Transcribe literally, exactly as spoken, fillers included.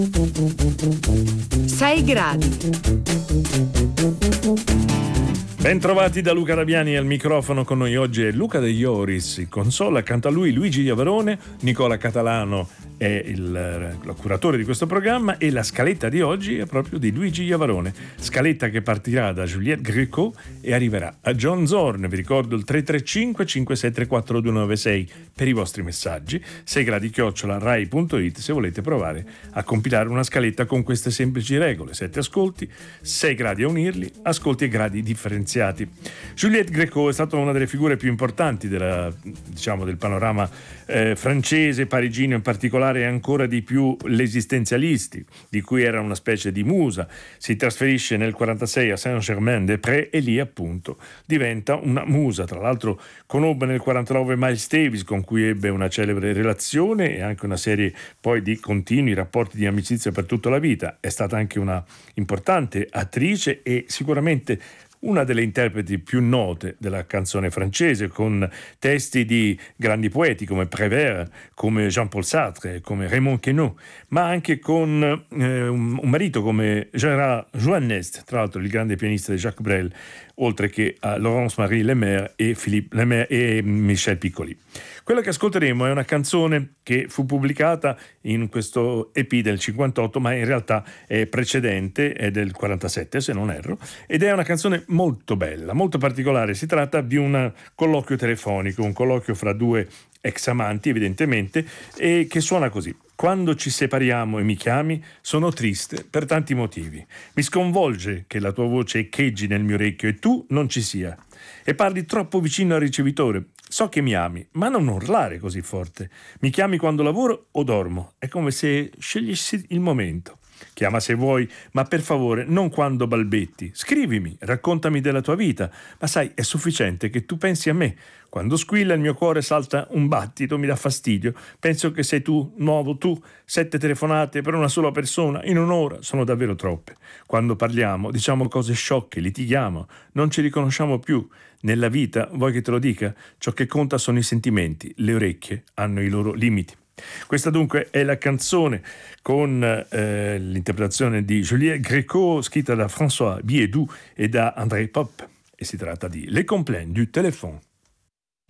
sei gradi. Ben trovati da Luca Rabiani al microfono. Con noi oggi è Luca De Ioris, in console, accanto a lui Luigi Iavarone, Nicola Catalano è il, il curatore di questo programma, e la scaletta di oggi è proprio di Luigi Iavarone, scaletta che partirà da Juliette Gréco e arriverà a John Zorn. Vi ricordo il tre tre cinque cinque sei tre quattro due nove sei per i vostri messaggi, sei gradi chiocciola rai punto it se volete provare a compilare una scaletta con queste semplici regole: sette ascolti, sei gradi a unirli, ascolti e gradi differenziati. Juliette Gréco è stata una delle figure più importanti della, diciamo, del panorama eh, francese, parigino in particolare, e ancora di più l'esistenzialisti, di cui era una specie di musa. Si trasferisce nel quarantasei a Saint-Germain-des-Prés e lì appunto diventa una musa. Tra l'altro conobbe nel quarantanove Miles Davis, con cui ebbe una celebre relazione e anche una serie poi di continui rapporti di amicizia per tutta la vita. È stata anche una importante attrice e sicuramente una delle interpreti più note della canzone francese, con testi di grandi poeti come Prévert, come Jean-Paul Sartre, come Raymond Queneau, ma anche con eh, un, un marito come Gérard Joannest, tra l'altro il grande pianista di Jacques Brel, oltre che a Laurence-Marie Lemaire e Philippe Lemaire e Michel Piccoli. Quella che ascolteremo è una canzone che fu pubblicata in questo E P del cinquantotto, ma in realtà è precedente, è del quarantasette se non erro, ed è una canzone molto bella, molto particolare. Si tratta di un colloquio telefonico, un colloquio fra due ex amanti evidentemente, e che suona così: quando ci separiamo e mi chiami, sono triste per tanti motivi. Mi sconvolge che la tua voce echeggi nel mio orecchio e tu non ci sia. E parli troppo vicino al ricevitore. So che mi ami, ma non urlare così forte. Mi chiami quando lavoro o dormo. È come se scegliessi il momento. Chiama se vuoi, ma per favore non quando balbetti. Scrivimi, raccontami della tua vita, ma sai, è sufficiente che tu pensi a me. Quando squilla il mio cuore salta un battito, mi dà fastidio. Penso che sei tu, nuovo tu. Sette telefonate per una sola persona in un'ora sono davvero troppe. Quando parliamo diciamo cose sciocche, litighiamo, non ci riconosciamo più. Nella vita, vuoi che te lo dica? Ciò che conta sono i sentimenti, le orecchie hanno i loro limiti. Questa dunque è la canzone con eh, l'interpretazione di Juliette Gréco, scritta da François Biédou e da André Pop, e si tratta di Les Complaints du téléphone.